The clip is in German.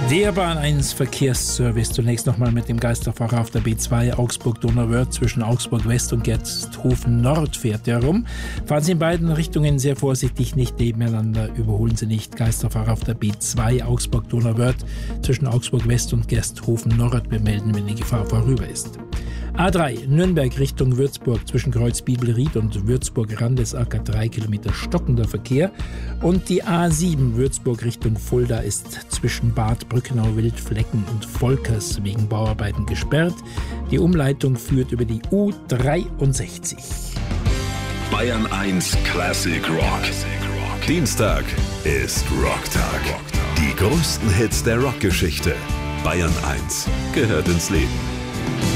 Der Bahn 1 Verkehrsservice. Zunächst nochmal mit dem Geisterfahrer auf der B2 Augsburg-Donauwörth zwischen Augsburg West und Gersthofen Nord fährt er rum. Fahren Sie in beiden Richtungen sehr vorsichtig, nicht nebeneinander, überholen Sie nicht. Geisterfahrer auf der B2 Augsburg-Donauwörth zwischen Augsburg West und Gersthofen Nord bemelden, wenn die Gefahr vorüber ist. A3 Nürnberg Richtung Würzburg zwischen Kreuz Bibelried und Würzburg Randesacker 3 Kilometer stockender Verkehr. Und die A7 Würzburg Richtung Fulda ist zwischen Bad Brückenau, Wildflecken und Volkers wegen Bauarbeiten gesperrt. Die Umleitung führt über die U63. Bayern 1 Classic Rock. Dienstag ist Rocktag. Die größten Hits der Rockgeschichte. Bayern 1 gehört ins Leben.